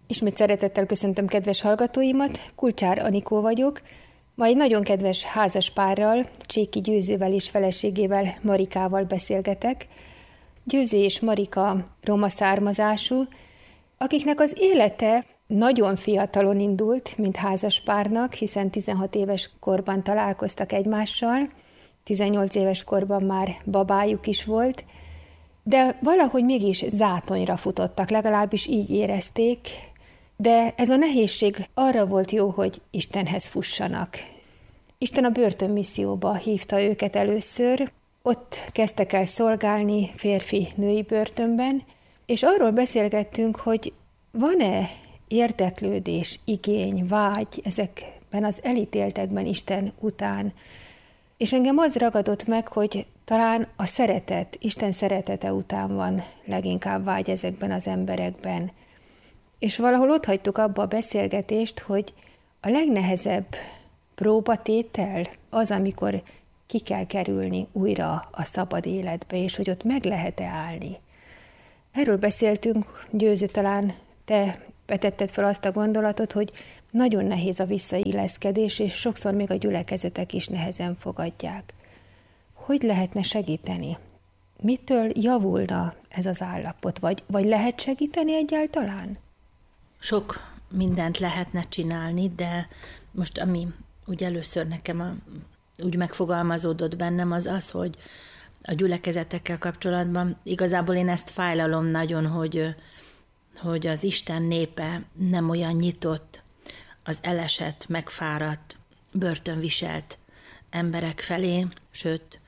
Ismét szeretettel köszöntöm kedves hallgatóimat, Kulcsár Anikó vagyok. Ma egy nagyon kedves házaspárral, Cséki Győzővel és feleségével, Marikával beszélgetek. Győző és Marika roma származású, akiknek az élete nagyon fiatalon indult, mint házaspárnak, hiszen 16 éves korban találkoztak egymással, 18 éves korban már babájuk is volt, de valahogy mégis zátonyra futottak, legalábbis így érezték, de ez a nehézség arra volt jó, hogy Istenhez fussanak. Isten a börtönmisszióba hívta őket először, ott kezdtek el szolgálni férfi-női börtönben, és arról beszélgettünk, hogy van-e érdeklődés, igény, vágy ezekben az elítéltekben Isten után. És engem az ragadott meg, hogy talán a szeretet, Isten szeretete után van leginkább vágy ezekben az emberekben. És valahol ott hagytuk abba a beszélgetést, hogy a legnehezebb próbatétel az, amikor ki kell kerülni újra a szabad életbe, és hogy ott meg lehet-e állni. Erről beszéltünk, Győző, talán te vetetted fel azt a gondolatot, hogy nagyon nehéz a visszailleszkedés, és sokszor még a gyülekezetek is nehezen fogadják. Hogy lehetne segíteni? Mitől javulna ez az állapot? Vagy lehet segíteni egyáltalán? Sok mindent lehetne csinálni, de most ami úgy először nekem úgy megfogalmazódott bennem, az az, hogy a gyülekezetekkel kapcsolatban igazából én ezt fájlalom nagyon, hogy az Isten népe nem olyan nyitott az elesett, megfáradt, börtönviselt emberek felé, sőt,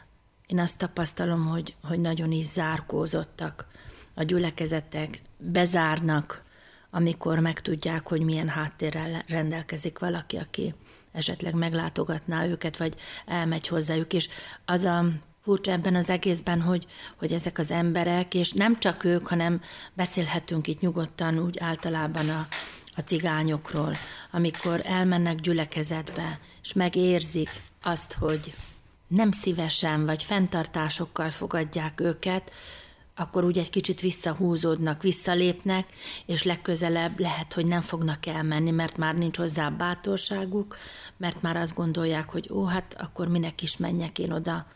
én azt tapasztalom, hogy nagyon is zárkózottak a gyülekezetek, bezárnak, amikor megtudják, hogy milyen háttérrel rendelkezik valaki, aki esetleg meglátogatná őket, vagy elmegy hozzájuk, és az a furcsa ebben az egészben, hogy ezek az emberek, és nem csak ők, hanem beszélhetünk itt nyugodtan úgy általában a cigányokról, amikor elmennek gyülekezetbe, és megérzik azt, hogy nem szívesen vagy fenntartásokkal fogadják őket, akkor úgy egy kicsit visszahúzódnak, visszalépnek, és legközelebb lehet, hogy nem fognak elmenni, mert már nincs hozzá bátorságuk, mert már azt gondolják, hogy hát akkor minek is menjek én oda.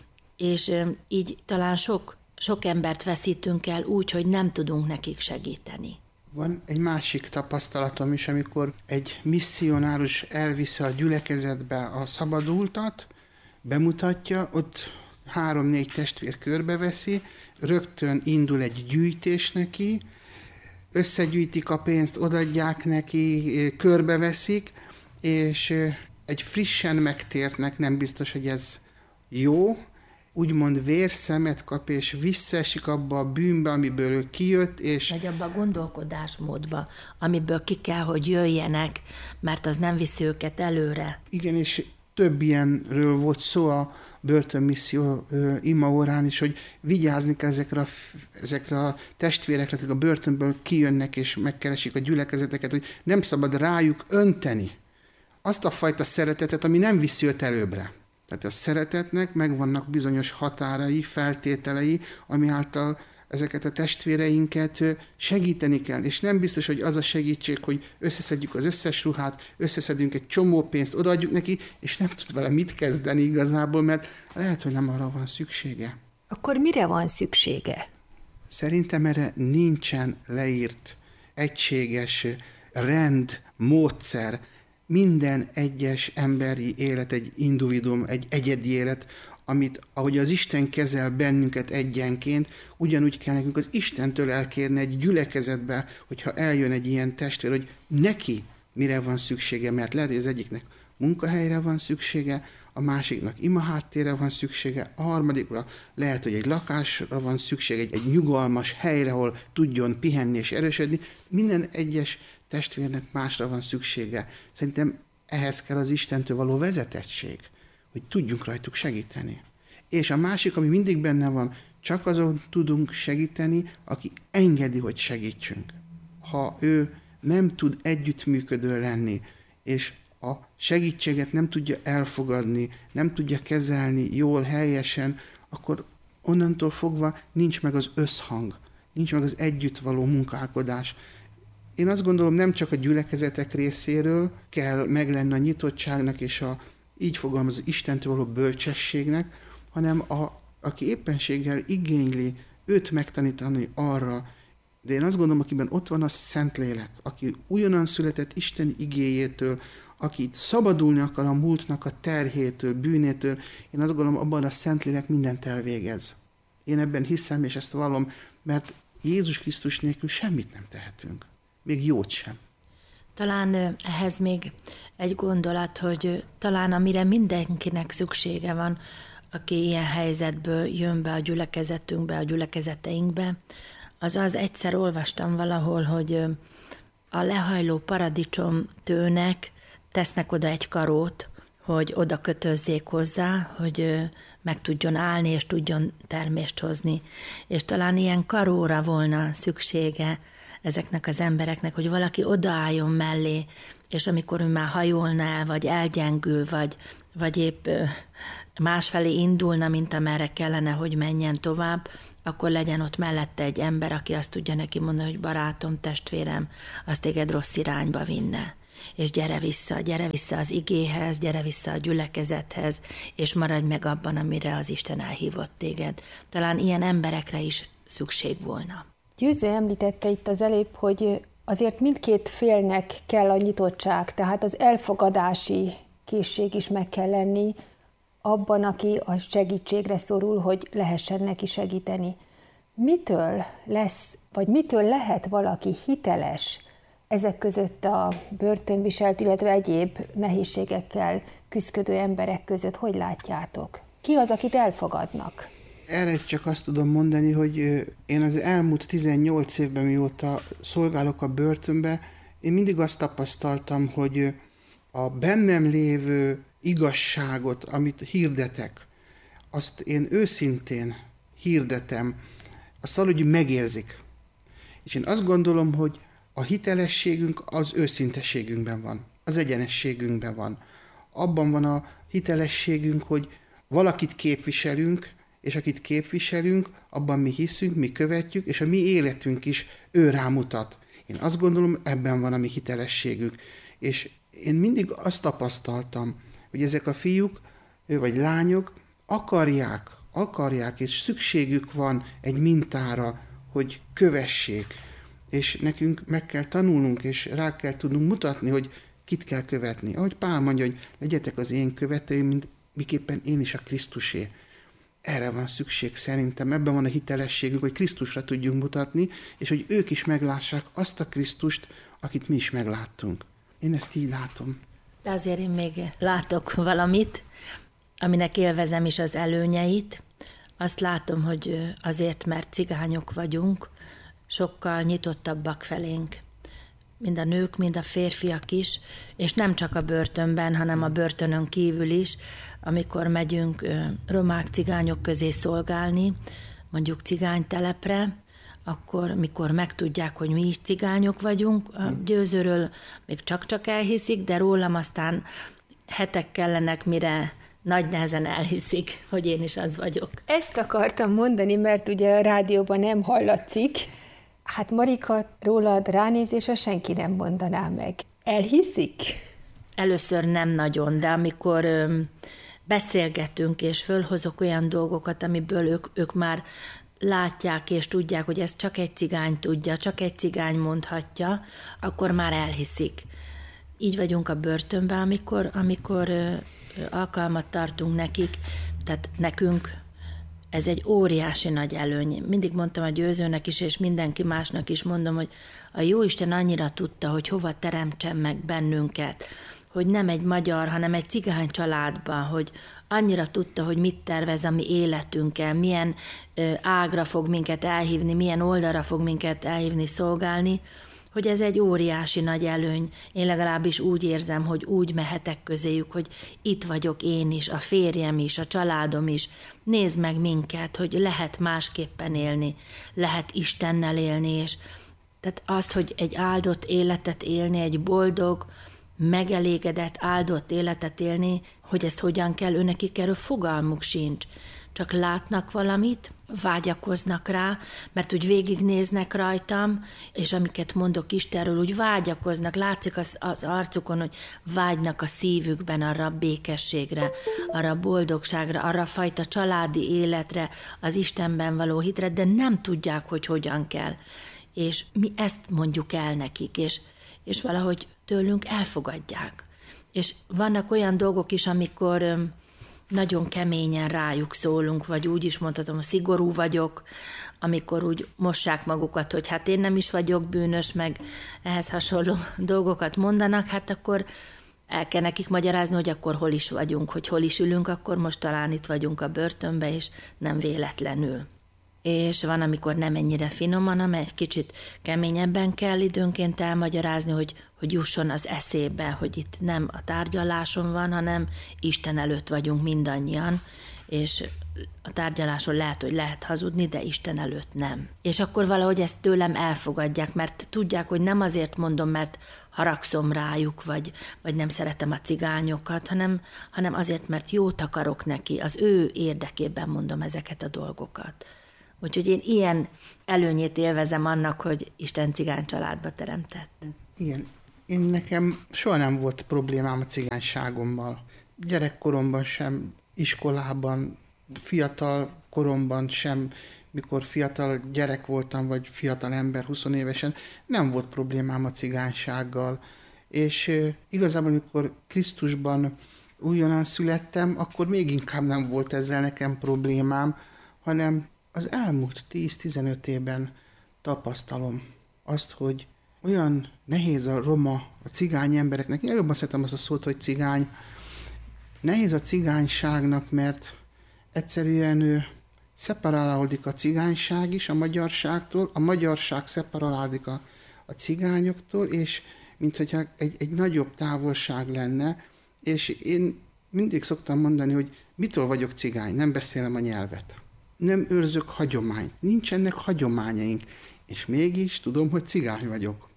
És így talán sok embert veszítünk el úgy, hogy nem tudunk nekik segíteni. Van egy másik tapasztalatom is, amikor egy misszionárus elviszi a gyülekezetbe a szabadultat, bemutatja, ott 3-4 testvér körbeveszi, rögtön indul egy gyűjtés neki, összegyűjtik a pénzt, odaadják neki, körbeveszik, és egy frissen megtértnek, nem biztos, hogy ez jó, úgymond vérszemet kap, és visszaesik abba a bűnbe, amiből ő kijött, és... Vagy abba a gondolkodásmódba, amiből ki kell, hogy jöjjenek, mert az nem viszi őket előre. Igen, és több ilyenről volt szó a börtönmisszió imaórán is, hogy vigyázni kell ezekre a testvérekre, akik a börtönből kijönnek és megkeresik a gyülekezeteket, hogy nem szabad rájuk önteni azt a fajta szeretetet, ami nem viszi őt előbbre. Tehát a szeretetnek megvannak bizonyos határai, feltételei, ami által ezeket a testvéreinket segíteni kell. És nem biztos, hogy az a segítség, hogy összeszedjük az összes ruhát, összeszedünk egy csomó pénzt, odaadjuk neki, és nem tud vele mit kezdeni igazából, mert lehet, hogy nem arra van szüksége. Akkor mire van szüksége? Szerintem erre nincsen leírt egységes rend, módszer. Minden egyes emberi élet egy individuum, egy egyedi élet, amit, ahogy az Isten kezel bennünket egyenként, ugyanúgy kell nekünk az Istentől elkérni egy gyülekezetbe, hogyha eljön egy ilyen testvér, hogy neki mire van szüksége, mert lehet, hogy az egyiknek munkahelyre van szüksége, a másiknak imaháttérre van szüksége, a harmadikra lehet, hogy egy lakásra van szüksége, egy nyugalmas helyre, ahol tudjon pihenni és erősödni. Minden egyes testvérnek másra van szüksége. Szerintem ehhez kell az Istentől való vezetettség, hogy tudjunk rajtuk segíteni. És a másik, ami mindig benne van, csak azon tudunk segíteni, aki engedi, hogy segítsünk. Ha ő nem tud együttműködő lenni, és a segítséget nem tudja elfogadni, nem tudja kezelni jól, helyesen, akkor onnantól fogva nincs meg az összhang, nincs meg az együtt való munkálkodás. Én azt gondolom, nem csak a gyülekezetek részéről kell meglenni a nyitottságnak és így fogalmaz, Istentől való bölcsességnek, hanem aki éppenséggel igényli őt megtanítani arra, de én azt gondolom, akiben ott van a Szentlélek, aki újonnan született Isten igéjétől, aki szabadulni akar a múltnak a terhétől, bűnétől, én azt gondolom, abban a Szentlélek mindent elvégez. Én ebben hiszem, és ezt vallom, mert Jézus Krisztus nélkül semmit nem tehetünk. Még jót sem. Talán ehhez még egy gondolat, hogy talán amire mindenkinek szüksége van, aki ilyen helyzetből jön be a gyülekezetünkbe, a gyülekezeteinkbe, az egyszer olvastam valahol, hogy a lehajló paradicsom tőnek tesznek oda egy karót, hogy oda kötözzék hozzá, hogy meg tudjon állni és tudjon termést hozni. És talán ilyen karóra volna szüksége ezeknek az embereknek, hogy valaki odaálljon mellé, és amikor ő már hajolna el, vagy elgyengül, vagy épp másfelé indulna, mint amerre kellene, hogy menjen tovább, akkor legyen ott mellette egy ember, aki azt tudja neki mondani, hogy barátom, testvérem, azt téged rossz irányba vinne. És gyere vissza az igéhez, gyere vissza a gyülekezethez, és maradj meg abban, amire az Isten elhívott téged. Talán ilyen emberekre is szükség volna. Győző említette itt az előbb, hogy azért mindkét félnek kell a nyitottság, tehát az elfogadási készség is meg kell lenni abban, aki a segítségre szorul, hogy lehessen neki segíteni. Mitől lesz, vagy mitől lehet valaki hiteles ezek között a börtönviselt, illetve egyéb nehézségekkel küszködő emberek között? Hogy látjátok? Ki az, akit elfogadnak? Erre csak azt tudom mondani, hogy én az elmúlt 18 évben, mióta szolgálok a börtönbe, én mindig azt tapasztaltam, hogy a bennem lévő igazságot, amit hirdetek, azt én őszintén hirdetem, azt valahogy megérzik. És én azt gondolom, hogy a hitelességünk az őszintességünkben van, az egyenességünkben van. Abban van a hitelességünk, hogy valakit képviselünk, és akit képviselünk, abban mi hiszünk, mi követjük, és a mi életünk is ő rámutat. Én azt gondolom, ebben van a mi hitelességünk. És én mindig azt tapasztaltam, hogy ezek a fiúk vagy lányok akarják, és szükségük van egy mintára, hogy kövessék. És nekünk meg kell tanulnunk, és rá kell tudnunk mutatni, hogy kit kell követni. Ahogy Pál mondja, hogy legyetek az én követőim, mint miképpen én is a Krisztusé. Erre van szükség szerintem, ebben van a hitelességünk, hogy Krisztusra tudjunk mutatni, és hogy ők is meglássák azt a Krisztust, akit mi is megláttunk. Én ezt így látom. De azért én még látok valamit, aminek élvezem is az előnyeit. Azt látom, hogy azért, mert cigányok vagyunk, sokkal nyitottabbak felénk. Mind a nők, mind a férfiak is, és nem csak a börtönben, hanem a börtönön kívül is, amikor megyünk romák, cigányok közé szolgálni, mondjuk cigánytelepre, akkor, mikor megtudják, hogy mi is cigányok vagyunk, a Győzőről még csak-csak elhiszik, de rólam aztán hetek kellenek, mire nagy nehezen elhiszik, hogy én is az vagyok. Ezt akartam mondani, mert ugye a rádióban nem hallatszik. Hát Marika, rólad ránézésre senki nem mondaná meg. Elhiszik? Először nem nagyon, de amikor beszélgetünk, és fölhozok olyan dolgokat, amiből ők már látják és tudják, hogy ezt csak egy cigány tudja, csak egy cigány mondhatja, akkor már elhiszik. Így vagyunk a börtönben, amikor alkalmat tartunk nekik, tehát nekünk ez egy óriási nagy előny. Mindig mondtam a Győzőnek is, és mindenki másnak is mondom, hogy a Jóisten annyira tudta, hogy hova teremtsen meg bennünket, hogy nem egy magyar, hanem egy cigány családban, hogy annyira tudta, hogy mit tervez a mi életünkkel, milyen ágra fog minket elhívni, milyen oldalra fog minket elhívni, szolgálni, hogy ez egy óriási nagy előny. Én legalábbis úgy érzem, hogy úgy mehetek közéjük, hogy itt vagyok én is, a férjem is, a családom is. Nézd meg minket, hogy lehet másképpen élni, lehet Istennel élni, és tehát azt, hogy egy áldott életet élni, egy boldog, megelégedett, áldott életet élni, hogy ezt hogyan kell, őnekik erről fogalmuk sincs. Csak látnak valamit, vágyakoznak rá, mert úgy végignéznek rajtam, és amiket mondok Istenről, úgy vágyakoznak, látszik az arcukon, hogy vágynak a szívükben arra a békességre, arra a boldogságra, arra a fajta családi életre, az Istenben való hitre, de nem tudják, hogy hogyan kell. És mi ezt mondjuk el nekik, és valahogy tőlünk elfogadják. És vannak olyan dolgok is, amikor nagyon keményen rájuk szólunk, vagy úgy is mondhatom, szigorú vagyok, amikor úgy mossák magukat, hogy hát én nem is vagyok bűnös, meg ehhez hasonló dolgokat mondanak, hát akkor el kell nekik magyarázni, hogy akkor hol is vagyunk, hogy hol is ülünk, akkor most talán itt vagyunk a börtönbe, és nem véletlenül. És van, amikor nem ennyire finoman, hanem egy kicsit keményebben kell időnként elmagyarázni, hogy jusson az eszébe, hogy itt nem a tárgyaláson van, hanem Isten előtt vagyunk mindannyian, és a tárgyaláson lehet hazudni, de Isten előtt nem. És akkor valahogy ezt tőlem elfogadják, mert tudják, hogy nem azért mondom, mert haragszom rájuk, vagy nem szeretem a cigányokat, hanem azért, mert jót akarok neki, az ő érdekében mondom ezeket a dolgokat. Úgyhogy én ilyen előnyét élvezem annak, hogy Isten cigány családba teremtett. Igen, nekem soha nem volt problémám a cigányságommal. Gyerekkoromban sem, iskolában, fiatal koromban sem, mikor fiatal gyerek voltam, vagy fiatal ember, 20 évesen, nem volt problémám a cigánysággal. És igazából, amikor Krisztusban újonnan születtem, akkor még inkább nem volt ezzel nekem problémám, hanem az elmúlt 10-15 évben tapasztalom azt, hogy olyan nehéz a roma, a cigány embereknek, én jobban szeretem azt a szót, hogy cigány, nehéz a cigányságnak, mert egyszerűen szeparálódik a cigányság is a magyarságtól, a magyarság szeparálódik a cigányoktól, és minthogyha egy nagyobb távolság lenne, és én mindig szoktam mondani, hogy mitől vagyok cigány, nem beszélem a nyelvet. Nem őrzök hagyományt, nincsenek hagyományaink, és mégis tudom, hogy cigány vagyok.